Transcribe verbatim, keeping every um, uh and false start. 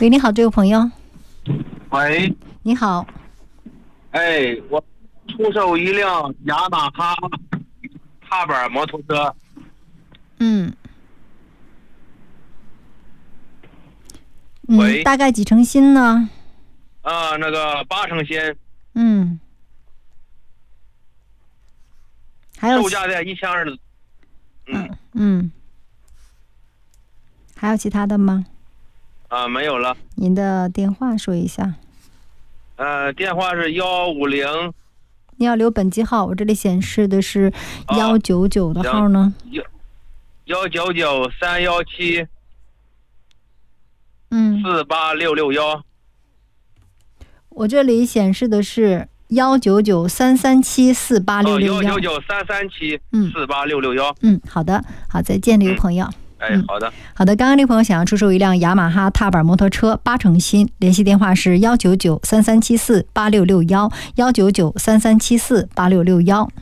喂，你好，这位朋友。 喂， 你好。 哎，我出售一辆雅马哈踏板摩托车。 嗯。 喂， 嗯，大概几成新呢？ 啊，那个八成新。 嗯。还有售价在一千二。 嗯嗯。还有其他的吗？ 啊，没有了。 您的电话说一下。 呃，电话是幺五零。 你要留本机号，我这里显示的是幺九九的号呢。 幺幺九九三幺七。 嗯。 四八六六幺。 我这里显示的是幺九九三三七四八六六幺。 幺九九三三七四八六六幺。 嗯，好的，好，再见，这位朋友。 嗯哎，好的， 好的。刚刚这位朋友想要出售一辆雅马哈踏板摩托车，八成新，联系电话是幺九九三三七四八六六幺，幺九九三三七四八六六幺。